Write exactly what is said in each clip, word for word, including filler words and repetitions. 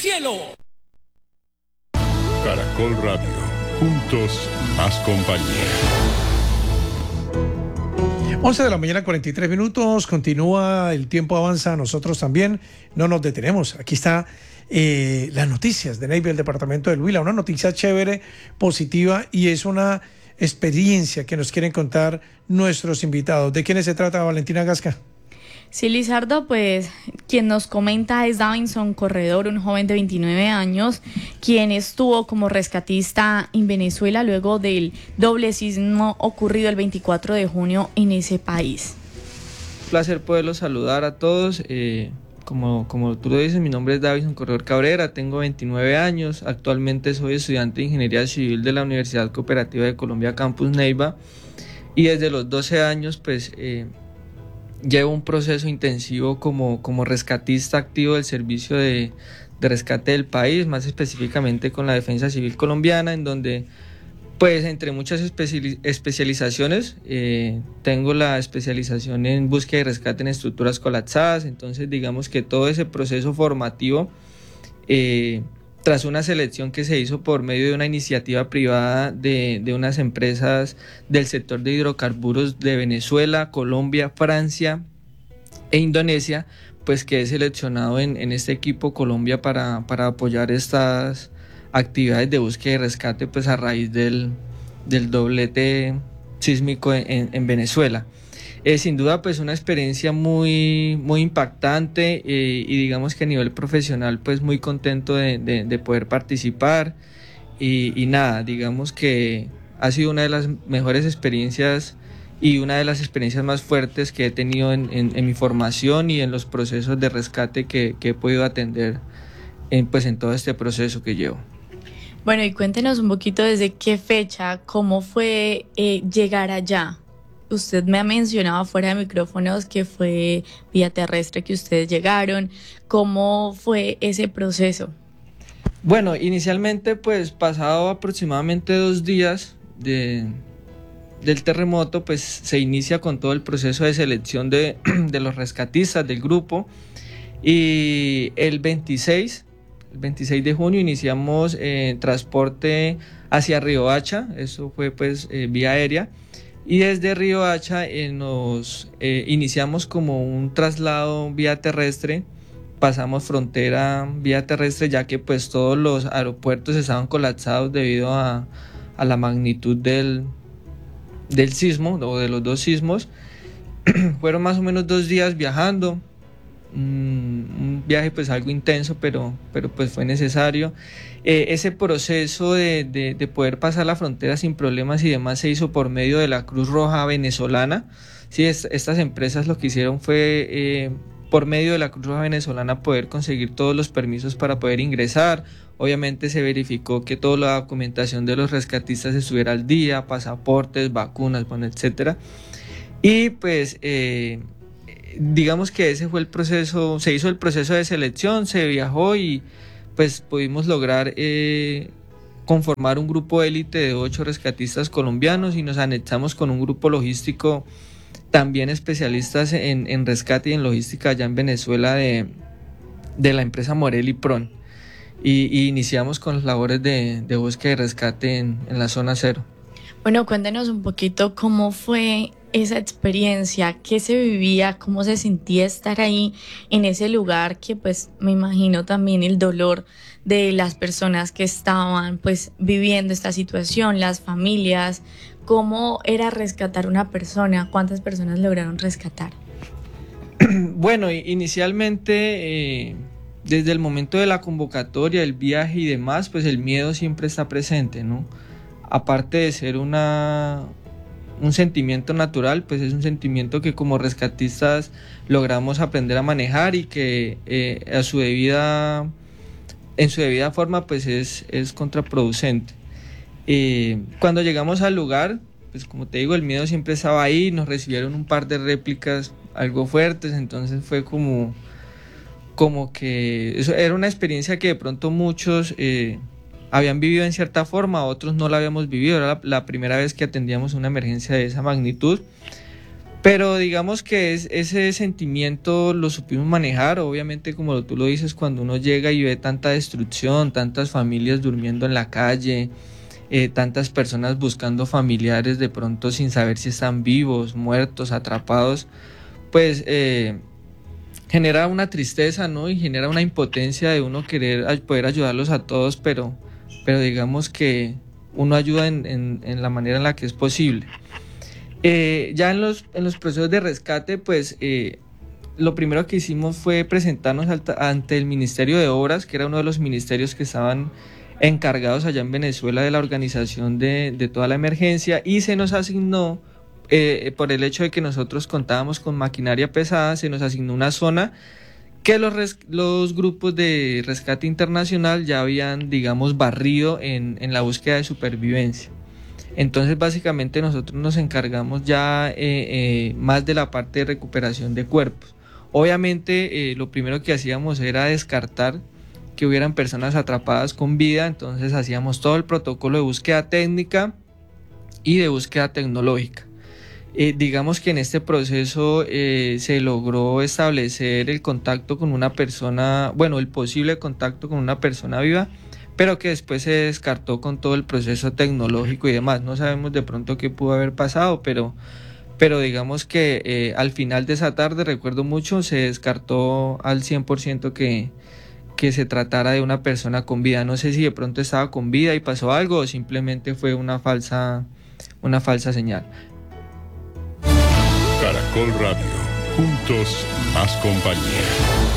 cielo. Caracol Radio, juntos más compañía. once de la mañana, cuarenta y tres minutos, continúa, el tiempo avanza, nosotros también no nos detenemos. Aquí está eh, las noticias de Neiva, el departamento del Huila, una noticia chévere, positiva, y es una experiencia que nos quieren contar nuestros invitados. ¿De quiénes se trata, Valentina Gasca? Sí, Lizardo, pues quien nos comenta es Davinson Corredor, un joven de veintinueve años, quien estuvo como rescatista en Venezuela luego del doble sismo ocurrido el veinticuatro de junio en ese país. Un placer poderlos saludar a todos. Eh, como, como tú lo dices, mi nombre es Davinson Corredor Cabrera, tengo veintinueve años, actualmente soy estudiante de Ingeniería Civil de la Universidad Cooperativa de Colombia Campus Neiva, y desde los doce años pues eh, llevo un proceso intensivo como, como rescatista activo del servicio de, de rescate del país, más específicamente con la Defensa Civil Colombiana, en donde pues entre muchas especializ- especializaciones eh, tengo la especialización en búsqueda y rescate en estructuras colapsadas. Entonces digamos que todo ese proceso formativo, eh, tras una selección que se hizo por medio de una iniciativa privada de, de unas empresas del sector de hidrocarburos de Venezuela, Colombia, Francia e Indonesia, pues quedé seleccionado en, en este equipo Colombia para, para apoyar estas actividades de búsqueda y rescate pues a raíz del, del doblete sísmico en, en Venezuela. Eh, sin duda pues una experiencia muy, muy impactante eh, y digamos que a nivel profesional pues muy contento de, de, de poder participar y, y nada, digamos que ha sido una de las mejores experiencias y una de las experiencias más fuertes que he tenido en, en, en mi formación y en los procesos de rescate que, que he podido atender en, pues en todo este proceso que llevo. Bueno, y cuéntenos un poquito desde qué fecha, cómo fue eh, llegar allá. Usted me ha mencionado fuera de micrófonos que fue vía terrestre que ustedes llegaron. ¿Cómo fue ese proceso? Bueno, inicialmente pues pasado aproximadamente dos días de, del terremoto, pues se inicia con todo el proceso de selección de, de los rescatistas del grupo, y el veintiséis, el veintiséis de junio iniciamos eh, transporte hacia Riohacha. Eso fue pues eh, vía aérea. Y desde Riohacha eh, nos eh, iniciamos como un traslado vía terrestre, pasamos frontera vía terrestre, ya que pues todos los aeropuertos estaban colapsados debido a, a la magnitud del, del sismo o de los dos sismos. Fueron más o menos dos días viajando, un, un viaje pues algo intenso, pero, pero pues fue necesario. Eh, ese proceso de, de, de poder pasar la frontera sin problemas y demás se hizo por medio de la Cruz Roja venezolana. Sí, es, estas empresas lo que hicieron fue eh, por medio de la Cruz Roja venezolana poder conseguir todos los permisos para poder ingresar. Obviamente se verificó que toda la documentación de los rescatistas estuviera al día, pasaportes, vacunas, bueno, etcétera. Y pues eh, digamos que ese fue el proceso, se hizo el proceso de selección, se viajó y pues pudimos lograr eh, conformar un grupo élite de ocho rescatistas colombianos, y nos anexamos con un grupo logístico también especialistas en, en rescate y en logística allá en Venezuela de, de la empresa Morelli Pron, y, y iniciamos con las labores de, de búsqueda y rescate en, en la zona cero. Bueno, cuéntenos un poquito cómo fue esa experiencia, qué se vivía, cómo se sentía estar ahí en ese lugar, que pues me imagino también el dolor de las personas que estaban pues viviendo esta situación, las familias. ¿Cómo era rescatar una persona? ¿Cuántas personas lograron rescatar? Bueno, inicialmente eh, desde el momento de la convocatoria, el viaje y demás, pues el miedo siempre está presente, ¿no? Aparte de ser una, un sentimiento natural, pues es un sentimiento que como rescatistas logramos aprender a manejar, y que eh, a su debida, en su debida forma pues es, es contraproducente. Eh, cuando llegamos al lugar, pues como te digo, el miedo siempre estaba ahí, nos recibieron un par de réplicas algo fuertes, entonces fue como, como que eso era una experiencia que de pronto muchos eh, habían vivido en cierta forma, otros no la habíamos vivido, era la, la primera vez que atendíamos una emergencia de esa magnitud, Pero digamos que es, ese sentimiento lo supimos manejar. Obviamente, como tú lo dices, cuando uno llega y ve tanta destrucción, tantas familias durmiendo en la calle, eh, tantas personas buscando familiares de pronto sin saber si están vivos, muertos, atrapados, pues eh, genera una tristeza, ¿no? Y genera una impotencia de uno querer poder ayudarlos a todos, pero, pero digamos que uno ayuda en, en, en la manera en la que es posible. Eh, ya en los, en los procesos de rescate, pues eh, lo primero que hicimos fue presentarnos al, ante el Ministerio de Obras, que era uno de los ministerios que estaban encargados allá en Venezuela de la organización de, de toda la emergencia, y se nos asignó, eh, por el hecho de que nosotros contábamos con maquinaria pesada, se nos asignó una zona que los, res, los grupos de rescate internacional ya habían, digamos, barrido en, en la búsqueda de supervivencia. Entonces básicamente nosotros nos encargamos ya eh, eh, más de la parte de recuperación de cuerpos. Obviamente eh, lo primero que hacíamos era descartar que hubieran personas atrapadas con vida, entonces hacíamos todo el protocolo de búsqueda técnica y de búsqueda tecnológica. Eh, digamos que en este proceso eh, se logró establecer el contacto con una persona, bueno, el posible contacto con una persona viva, pero que después se descartó con todo el proceso tecnológico y demás. No sabemos de pronto qué pudo haber pasado, pero, pero digamos que eh, al final de esa tarde, recuerdo mucho, se descartó al cien por ciento que, que se tratara de una persona con vida. No sé si de pronto estaba con vida y pasó algo o simplemente fue una falsa, una falsa señal. Caracol Radio, juntos más compañía.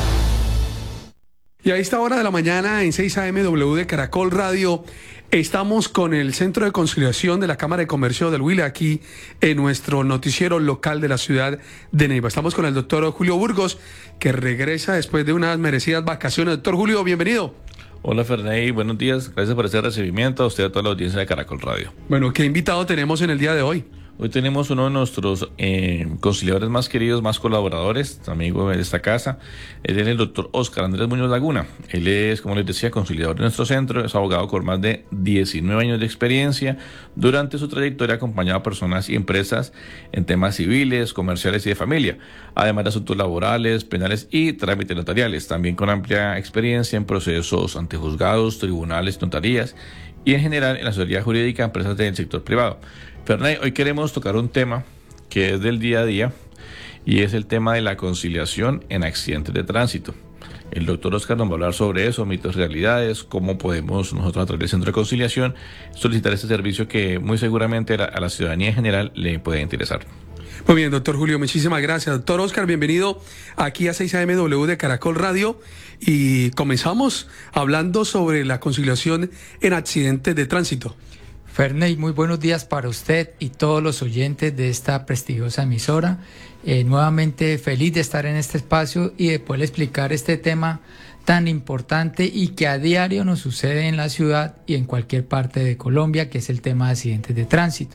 Y a esta hora de la mañana en seis A M W de Caracol Radio estamos con el Centro de Conciliación de la Cámara de Comercio del Huila aquí en nuestro noticiero local de la ciudad de Neiva. Estamos con el doctor Julio Burgos, que regresa después de unas merecidas vacaciones. Doctor Julio, bienvenido. Hola Ferney, buenos días, gracias por ese recibimiento, a usted y a toda la audiencia de Caracol Radio. Bueno, ¿qué invitado tenemos en el día de hoy? Hoy tenemos uno de nuestros eh, conciliadores más queridos, más colaboradores, amigo de esta casa. Él es el doctor Óscar Andrés Muñoz Laguna. Él es, como les decía, conciliador de nuestro centro, es abogado con más de diecinueve años de experiencia. Durante su trayectoria ha acompañado a personas y empresas en temas civiles, comerciales y de familia, además de asuntos laborales, penales y trámites notariales. También con amplia experiencia en procesos ante juzgados, tribunales, notarías y en general en la asesoría jurídica a empresas del sector privado. Ferney, hoy queremos tocar un tema que es del día a día y es el tema de la conciliación en accidentes de tránsito. El doctor Óscar nos va a hablar sobre eso, mitos, realidades, cómo podemos nosotros a través del Centro de Conciliación solicitar este servicio que muy seguramente a la, a la ciudadanía en general le puede interesar. Muy bien, doctor Julio, muchísimas gracias. Doctor Óscar, bienvenido aquí a seis A M W de Caracol Radio y comenzamos hablando sobre la conciliación en accidentes de tránsito. Ferney, muy buenos días para usted y todos los oyentes de esta prestigiosa emisora. Eh, nuevamente feliz de estar en este espacio y de poder explicar este tema tan importante y que a diario nos sucede en la ciudad y en cualquier parte de Colombia, que es el tema de accidentes de tránsito.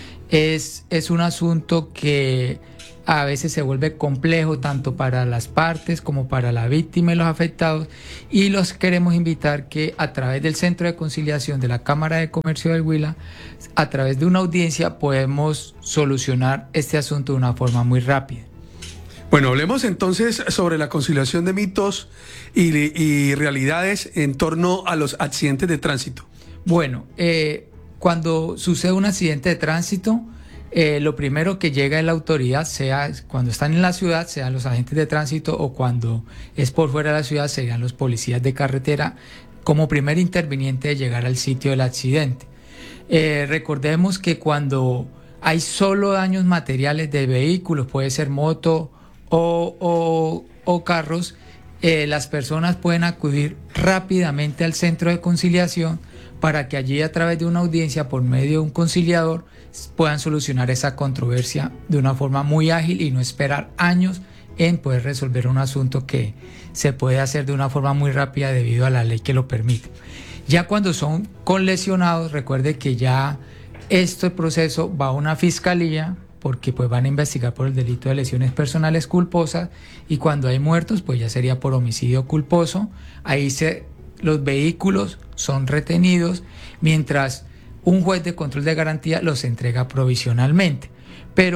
Es, es un asunto que a veces se vuelve complejo tanto para las partes como para la víctima y los afectados, y los queremos invitar que a través del Centro de Conciliación de la Cámara de Comercio del Huila, a través de una audiencia, podemos solucionar este asunto de una forma muy rápida. Bueno, hablemos entonces sobre la conciliación de mitos y, y realidades en torno a los accidentes de tránsito. Bueno, eh, cuando sucede un accidente de tránsito, Eh, lo primero que llega es la autoridad, sea cuando están en la ciudad, sean los agentes de tránsito, o cuando es por fuera de la ciudad, sean los policías de carretera, como primer interviniente de llegar al sitio del accidente. Eh, recordemos que cuando hay solo daños materiales de vehículos, puede ser moto o, o, o carros, eh, las personas pueden acudir rápidamente al Centro de Conciliación para que allí, a través de una audiencia por medio de un conciliador, puedan solucionar esa controversia de una forma muy ágil y no esperar años en poder resolver un asunto que se puede hacer de una forma muy rápida debido a la ley que lo permite. Ya cuando son con lesionados, recuerde que ya este proceso va a una fiscalía, porque pues van a investigar por el delito de lesiones personales culposas, y cuando hay muertos pues ya sería por homicidio culposo. Ahí se, los vehículos son retenidos mientras un juez de control de garantía los entrega provisionalmente. Pero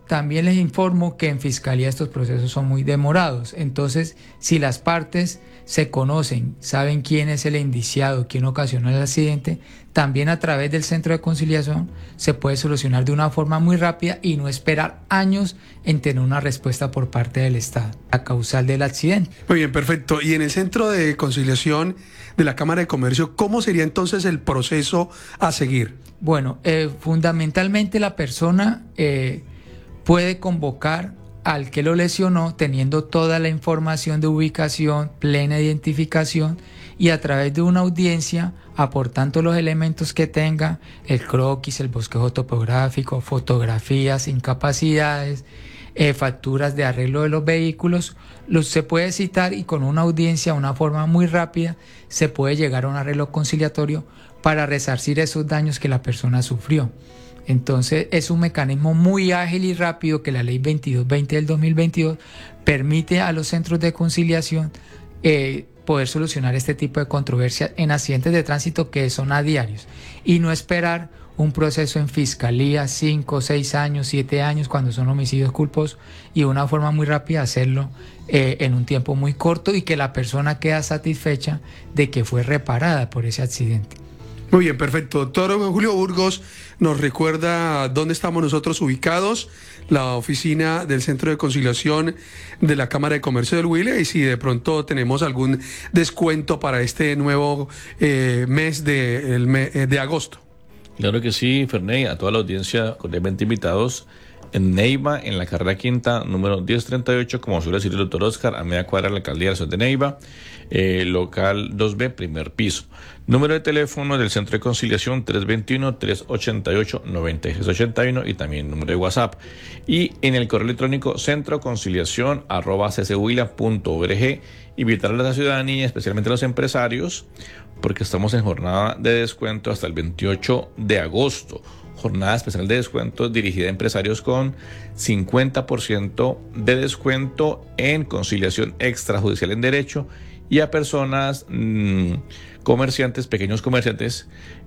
también les informo que en Fiscalía estos procesos son muy demorados. Entonces, si las partes se conocen, saben quién es el indiciado, quién ocasionó el accidente, también a través del centro de conciliación se puede solucionar de una forma muy rápida y no esperar años en tener una respuesta por parte del Estado, la causal del accidente. Muy bien, perfecto. Y en el centro de conciliación de la Cámara de Comercio, ¿cómo sería entonces el proceso a seguir? Bueno, eh, fundamentalmente la persona eh, puede convocar al que lo lesionó teniendo toda la información de ubicación, plena identificación, y a través de una audiencia, aportando los elementos que tenga, el croquis, el bosquejo topográfico, fotografías, incapacidades, eh, facturas de arreglo de los vehículos, los se puede citar y con una audiencia, una forma muy rápida, se puede llegar a un arreglo conciliatorio para resarcir esos daños que la persona sufrió. Entonces es un mecanismo muy ágil y rápido que la ley veintidós veinte del dos mil veintidós permite a los centros de conciliación eh, poder solucionar este tipo de controversias en accidentes de tránsito que son a diarios y no esperar un proceso en fiscalía, cinco, seis años, siete años cuando son homicidios culposos, y una forma muy rápida hacerlo eh, en un tiempo muy corto y que la persona queda satisfecha de que fue reparada por ese accidente. Muy bien, perfecto. Doctor Julio Burgos nos recuerda dónde estamos nosotros ubicados, la oficina del Centro de Conciliación de la Cámara de Comercio del Huila, y si de pronto tenemos algún descuento para este nuevo eh, mes de, el me, de agosto. Claro que sí, Ferney, a toda la audiencia cordialmente invitados en Neiva, en la carrera quinta, número diez treinta y ocho, como suele decir el doctor Oscar, a media cuadra de la alcaldía de la ciudad de Neiva, eh, local dos B, primer piso. Número de teléfono del Centro de Conciliación tres dos uno, tres ocho ocho, nueve seis ocho uno y también número de WhatsApp. Y en el correo electrónico centroconciliación arroba cchuila punto org. Invitar a la ciudadanía, especialmente a los empresarios, porque estamos en jornada de descuento hasta el veintiocho de agosto. Jornada especial de descuento dirigida a empresarios con cincuenta por ciento de descuento en conciliación extrajudicial en derecho y a personas mmm, comerciantes, pequeños comerciantes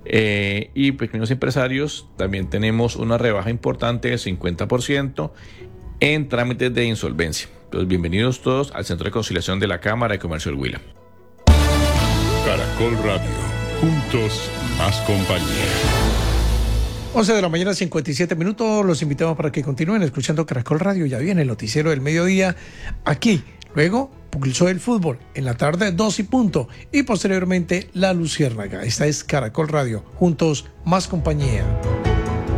eh, y pequeños empresarios. También tenemos una rebaja importante del cincuenta por ciento en trámites de insolvencia. Entonces, bienvenidos todos al Centro de Conciliación de la Cámara de Comercio del Huila. Caracol Radio, juntos más compañía. once de la mañana, cincuenta y siete minutos. Los invitamos para que continúen escuchando Caracol Radio. Ya viene el noticiero del mediodía aquí. Luego, Pulso del Fútbol. En la tarde, dos y punto. Y posteriormente, La Luciérnaga. Esta es Caracol Radio. Juntos, más compañía.